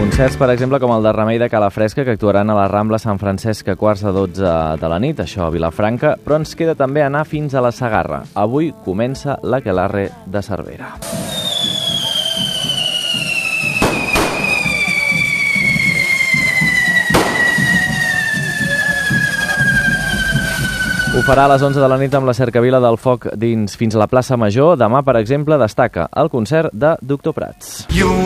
Concerts, per exemple, com el de Remei de Calafresca, que actuaran a la Rambla Sant Francesc a 11:15 de la nit, això a Vilafranca, però ens queda també anar fins a la Segarra. Avui comença l'Aquelarre de Cervera. Ho farà a les 11 de la nit amb la cercavila del foc dins fins a la plaça Major. Demà, per exemple, destaca el concert de Doctor Prats.